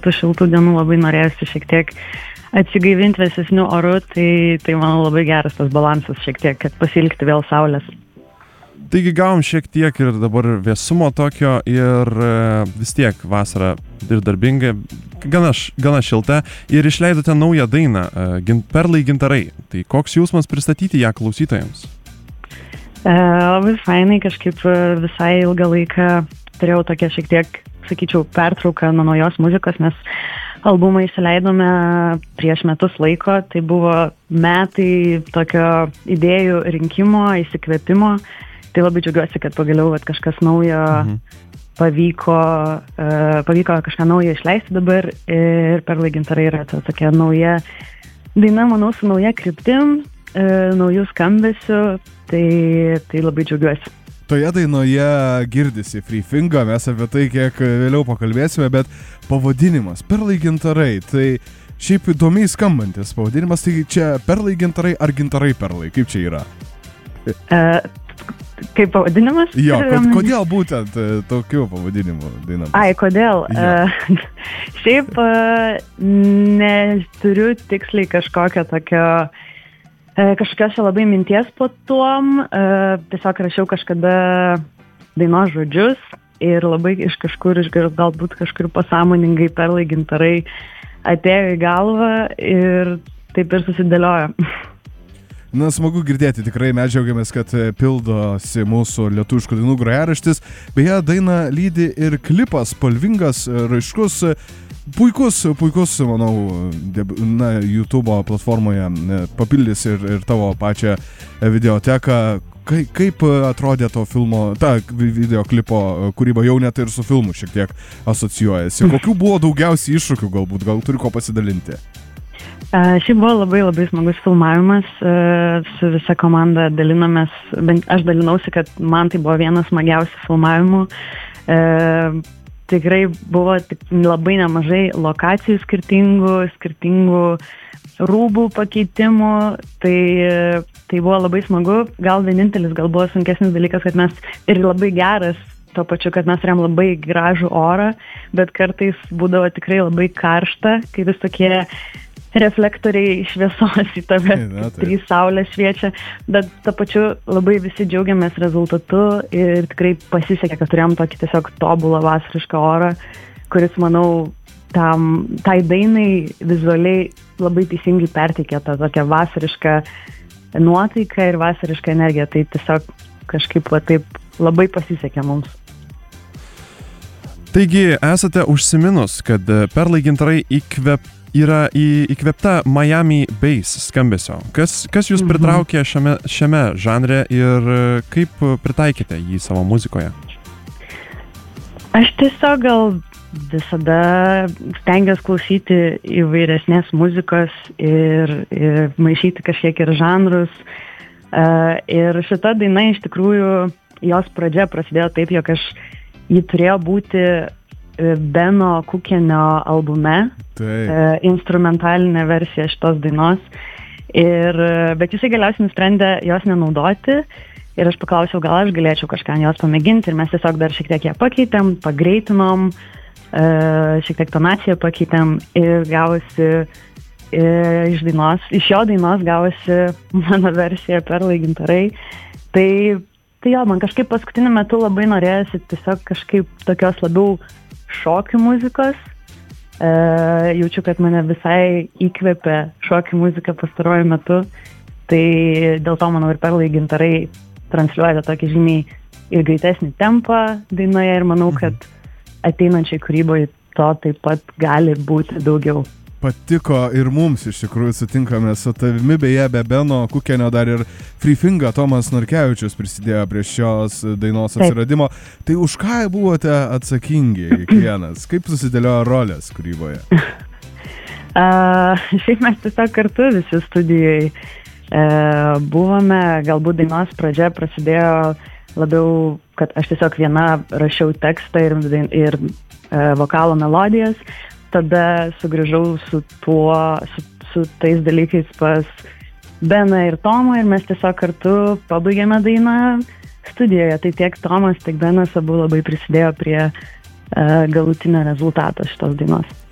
tų šiltų dienų labai norėjusi šiek tiek atsigaivinti vėsesniu oru, tai manau labai geras tas balansas šiek tiek, kad pasiilgti vėl saulės. Taigi gavom šiek tiek ir dabar vėsumo tokio ir vis tiek vasara ir darbinga, gana šilta ir išleidote naują dainą Perlai gintarai. Tai koks jausmas pristatyti ją klausytojams? Labai fainai, kažkaip visai ilgą laiką turėjau tokią šiek tiek, sakyčiau, pertrauką nuo naujos muzikos, nes albumą įsileidome prieš metus laiko, tai buvo metai tokio idėjų rinkimo, įsikvėpimo. Tai labai džiaugiuosi, kad pagaliau kažkas naujo pavyko kažką naujo išleisti dabar ir Perlai gintarai yra tokia nauja daina, manau, su nauja kryptim, naujų skambesių, tai labai džiaugiuosi. Toje dainoje girdisi Free Finger, mes apie tai kiek vėliau pakalbėsime, bet pavadinimas Perlai gintarai, tai šiaip įdomiai skambantis pavadinimas, tai čia Perlai gintarai ar gintarai perlai, kaip čia yra? Kaip pavadinimas? Jo, kodėl būtent tokiu pavadinimu dainams? Kodėl? Šiaip neturiu tiksliai kažkokios labai minties po tuom. Tiesiog rašiau kažkada dainos žodžius ir labai iš kažkur, galbūt kažkur pasąmoningai Perlai gintarai atėjo į galvą ir taip ir susidėliojo. Na, smagu girdėti, tikrai mes džiaugiamės, kad pildosi mūsų lietuviškų dainų grojaraštis. Beje, dainą lydi ir klipas, spalvingas, raiškus, puikus, manau, YouTube platformoje papildys ir tavo pačią videoteką. Kaip atrodė to filmo, ta videoklipo kūryba jau net ir su filmu šiek tiek asocijuojasi? Kokių buvo daugiausiai iššūkių galbūt, gal turi ko pasidalinti? Šiaip buvo labai labai smagus filmavimas, su visa komanda dalinomės, aš dalinausi, kad man tai buvo vienas smagiausių filmavimų. Tikrai buvo labai nemažai lokacijų skirtingų rūbų pakeitimų, tai buvo labai smagu. Gal vienintelis buvo sunkesnis dalykas, kad mes ir labai geras, tuo pačiu, kad mes turėjom labai gražų orą, bet kartais būdavo tikrai labai karšta, kai vis tokie reflektoriai šviesos į tave, trys saulės šviečia, bet tuo pačiu labai visi džiaugiamės rezultatu ir tikrai pasisekė, kad turėjom tokį tiesiog tobulą vasarišką orą, kuris, manau, tai dainai vizualiai labai teisingai perteikė tą tokią vasarišką nuotaiką ir vasarišką energiją, tai tiesiog kažkaip taip labai pasisekė mums. Taigi, esate užsiminus, kad Perlai gintarai yra įkvėpta Miami Bass skambesio. Kas jūs pritraukė šiame žanre ir kaip pritaikėte jį savo muzikoje? Aš tiesiog gal visada stengiuosi klausyti įvairesnės muzikos ir maišyti kažkiek ir žanrus. Ir šita daina iš tikrųjų, jos pradžia prasidėjo taip, jog ji turėjo būti Beno Kukenio albume, instrumentalinė versija šitos dainos, bet jisai galiausiai nusprendė jos nenaudoti ir aš paklausiau, gal aš galėčiau kažką jos pamėginti ir mes tiesiog dar šiek tiek ją pakeitėm, pagreitinom, šiek tiek tonaciją pakeitėm ir gavosi iš jo dainos gavosi mano versija Perlai gintarai. Tai jo, man kažkaip paskutiniu metu labai norėjosi tiesiog kažkaip tokios labiau šokių muzikos. Jaučiu, kad mane visai įkvėpė šokių muzika pastaruoju metu. Tai dėl to, manau, ir Perlai gintarai transliuoja tokį žymiai ir greitesnį tempą dainoje ir manau, kad ateinančiai kūryboje to taip pat gali būti daugiau. Patiko ir mums, iš tikrųjų, sutinkame su tavimi, beje, be Beno Kukenio dar ir Free Finger Tomas Norkevičius prisidėjo prie šios dainos atsiradimo. Tai už ką buvote atsakingi kiekvienas? Kaip susidėliojo rolės kūryboje? Šiaip mes tiesiog kartu visi studijai buvome, galbūt dainos pradžia prasidėjo labiau, kad aš tiesiog viena rašiau tekstą ir vokalo melodijas. Tada sugrįžau su tais dalykais pas Beną ir Tomą ir mes tiesiog kartu pabaigėme dainą studijoje. Tai tiek Tomas, tiek Benas abu labai prisidėjo prie galutinio rezultato šitos dainos.